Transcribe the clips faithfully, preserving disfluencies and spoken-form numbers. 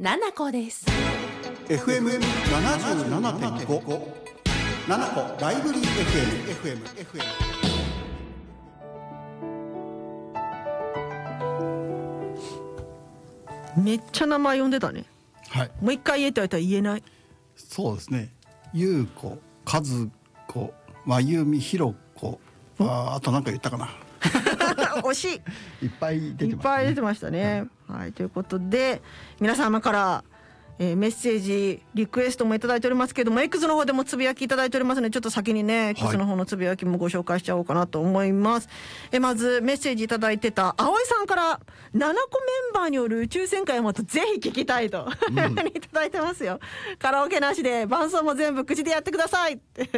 ななこです。 エフエムななじゅうななてんご ななこライブリー エフエム エフエム エフエム。めっちゃ名前呼んでたね。 はい、 もう一回言えって言われたら言えない。 そうですね。ゆうこ、かずこ、まゆみ、ひろこ、あ, あと何か言ったかな。 惜しい。 いっぱい出てましたね。 いっぱい出てましたね。はい、はい、ということで皆様から、えー、メッセージリクエストもいただいておりますけども、 X の方でもつぶやきいただいておりますので、ちょっと先にね X の方のつぶやきもご紹介しちゃおうかなと思います。えまずメッセージいただいてた葵さんから、ななこメンバーによる宇宙戦艦ヤマトぜひ聞きたいと、うん、いただいてますよ。カラオケなしで伴奏も全部口でやってくださいって。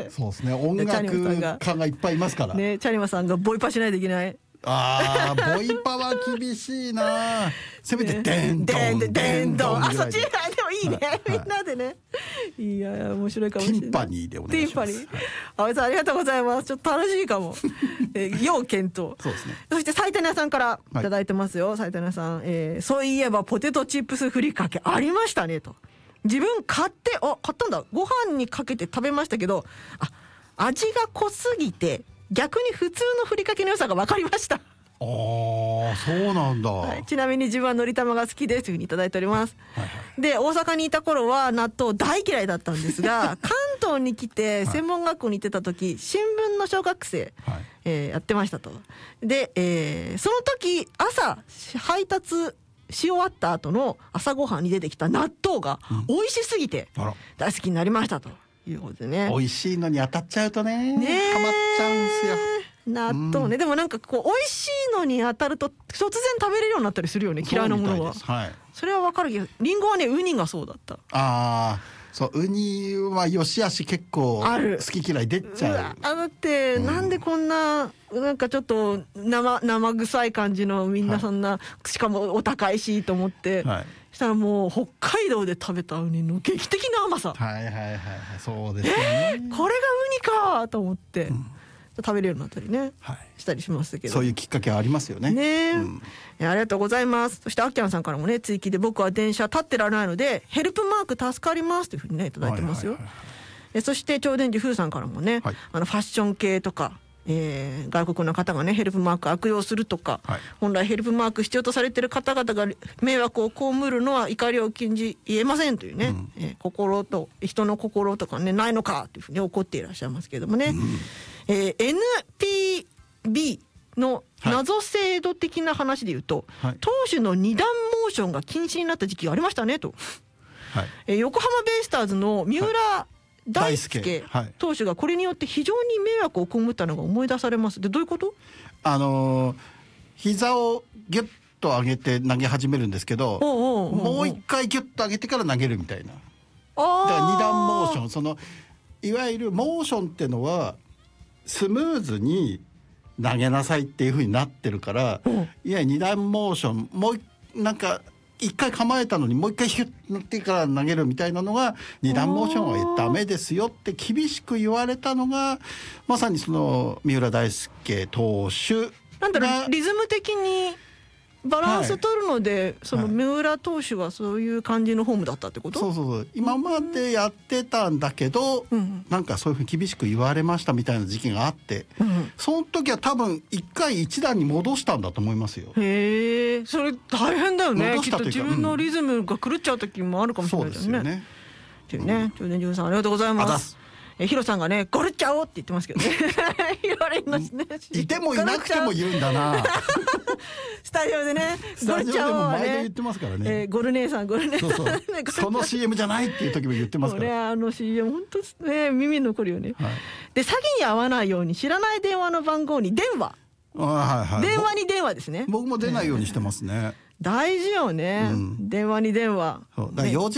そうですね、音楽家がいっぱいいますからね。チャニマさんがボイパしないといけない。 あーボイパは厳しいな。せめてデンドンデンドンぐらいで。あ、そっちでもいいね、はい、みんなでね。いやいや面白いかもしれない。 ティンパニーでお願いします。ティンパニー、 葵さんありがとうございます。ちょっと楽しいかも。えー、要検討。 そうですね。 そして斉谷さんからいただいてますよ。斉谷さん、えー、そういえばポテトチップスふりかけありましたねと。自分買ってあ買ったんだ。ご飯にかけて食べましたけど、あ味が濃すぎて逆に普通のふりかけの良さが分かりました。 あーそうなんだ、 はい、ちなみに自分はのり玉が好きですというふうにいただいております。はいはい、で大阪にいた頃は納豆大嫌いだったんですが関東に来て専門学校に行ってた時、新聞の小学生、はい、えー、やってましたと。で、えー、その時朝配達し終わった後の朝ごはんに出てきた納豆が美味しすぎて大好きになりましたということでね。 美味しいのに当たっちゃうとね、 ねハマっちゃうんですよ。 納豆ね、うん、でもなんかこう美味しいのに当たると突然食べれるようになったりするよね、嫌いなものは。 そ,、はい、それは分かるけど、リンゴはねウニがそうだった。 ああそう、ウニはよしあし結構好き嫌い出ちゃう。うわあだって、うん、なんでこんななんかちょっと 生, 生臭い感じのみんなそんな、はい、しかもお高いしと思って、はい、したらもう北海道で食べたウニの劇的な甘さ。 はいはいはいはい、そうですね、 えー、これがウニかと思って、うん、食べれるようになったりね、はい、したりしますけど、 そういうきっかけはありますよね。 ね、うん、ありがとうございます。そしてあっきゃんさんからもね追記で、僕は電車立ってられないのでヘルプマーク助かりますというふうにねいただいてますよ。はいはいはいはい、えそして超電磁風さんからもね、はい、あのファッション系とか、えー、外国の方がねヘルプマーク悪用するとか、はい、本来ヘルプマーク必要とされている方々が迷惑を被るのは怒りを禁じ言えませんというね、うんえー、心と人の心とかねないのかというふうに怒っていらっしゃいますけれどもね、うんえー、エヌピービー の謎制度的な話でいうと、はい、投手の二段モーションが禁止になった時期がありましたねと、はいえー、横浜ベイスターズの三浦大輔投手がこれによって非常に迷惑を被ったのが思い出されます。でどういうこと？ あのー、膝をギュッと上げて投げ始めるんですけど、おうおうおうおうもう一回ギュッと上げてから投げるみたいな。あだから二段モーション、そのいわゆるモーションってのはスムーズに投げなさいっていう風になってるから、うん、いや二段モーションもうなんか一回構えたのにもう一回ヒュッとなってから投げるみたいなのが二段モーションはダメですよって厳しく言われたのがまさにその三浦大輔投手なんだろう、リズム的にバランス取るので、はい、その三浦投手はそういう感じのフォームだったってこと？ そうそうそう、今までやってたんだけど、うん、なんかそういうふうに厳しく言われましたみたいな時期があって、うん、その時は多分一回一段に戻したんだと思いますよ。 へえ、それ大変だよね。きっと自分のリズムが狂っちゃう時もあるかもしれないですよね。そうですよね。っていうね、超電磁さんありがとうございます。えヒロさんがねゴルっちゃおうって言ってますけどね言われるのね、 いてもいなくても言うんだなスタジオでねゴルちゃおうはね、スタジオでも毎度言ってますからね、 えー、ゴル姉さんゴル姉さんそうそうその シーエム じゃないっていう時も言ってますから、 ね、あの シーエム 本当ね耳に残るよね、はい、で詐欺に遭わないように知らない電話の番号に電話、はいはい、電話に電話ですね。 僕も出ないようにしてますね、 大事よね、うん、電話に電話。 そうだから用事